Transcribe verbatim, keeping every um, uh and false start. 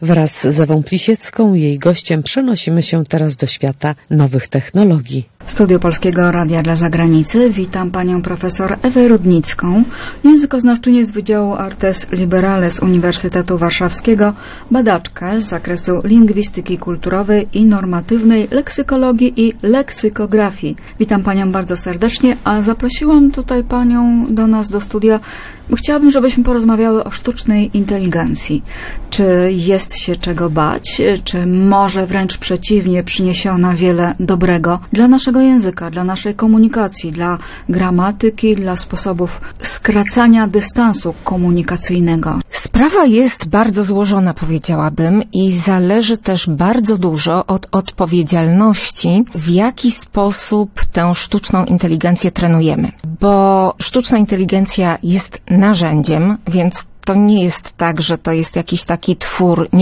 Wraz z Ewą Plisiecką i jej gościem przenosimy się teraz do świata nowych technologii. W studiu Polskiego Radia dla Zagranicy witam panią profesor Ewę Rudnicką, językoznawczynię z Wydziału Artes Liberales Uniwersytetu Warszawskiego, badaczkę z zakresu lingwistyki kulturowej i normatywnej, leksykologii i leksykografii. Witam panią bardzo serdecznie, a zaprosiłam tutaj panią do nas do studia, bo chciałabym, żebyśmy porozmawiały o sztucznej inteligencji. Czy jest się czego bać, czy może wręcz przeciwnie przyniesie ona wiele dobrego dla naszego języka, dla naszej komunikacji, dla gramatyki, dla sposobów skracania dystansu komunikacyjnego? Sprawa jest bardzo złożona, powiedziałabym, i zależy też bardzo dużo od odpowiedzialności, w jaki sposób tę sztuczną inteligencję trenujemy. Bo sztuczna inteligencja jest narzędziem, więc to nie jest tak, że to jest jakiś taki twór